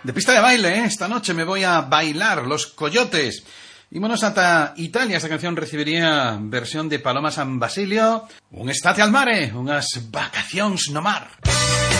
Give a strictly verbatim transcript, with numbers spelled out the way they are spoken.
de pista de baile, ¿eh? Esta noche me voy a bailar Los Coyotes. Ímonos ata Italia. Esta canción recibiría versión de Paloma San Basilio. Un estate al mare, unhas vacacións no mar.